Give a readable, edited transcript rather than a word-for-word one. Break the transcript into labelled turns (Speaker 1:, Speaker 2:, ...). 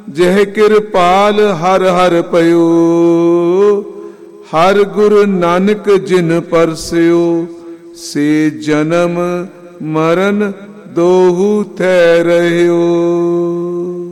Speaker 1: ਜਹ ਕਿਰਪਾਲ ਹਰ ਹਰ ਪਇਓ। ਹਰ ਗੁਰ ਨਾਨਕ ਜਿਨ ਪਰਸਿਓ, ਸੇ ਜਨਮ ਮਰਨ ਦੋਹੂ ਥੈ ਰਹਿਓ।